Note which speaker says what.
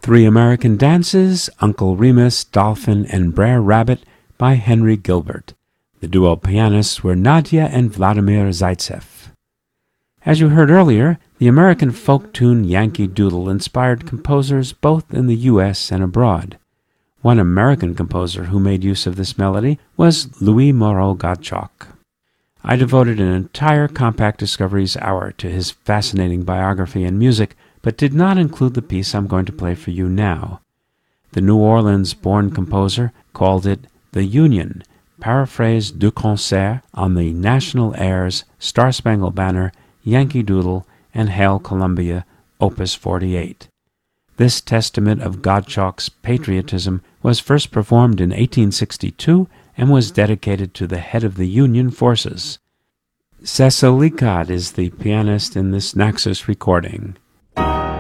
Speaker 1: Three American Dances, Uncle Remus, Dolphin, and Brer Rabbit by Henry Gilbert. The duo pianists were Nadia and Vladimir Zaitsev. As you heard earlier, the American folk tune Yankee Doodle inspired composers both in the U.S. and abroad. One American composer who made use of this melody was Louis Moreau Gottschalk. I devoted an entire Compact Discoveries hour to his fascinating biography and music, but did not include the piece I'm going to play for you now. The New Orleans-born composer called it The Union, paraphrase du concert on the national airs Star-Spangled Banner, Yankee Doodle, and Hail Columbia, Opus 48. This testament of Gottschalk's patriotism was first performed in 1862 and was dedicated to the head of the Union forces. Cecil Leacock is the pianist in this Naxos recording.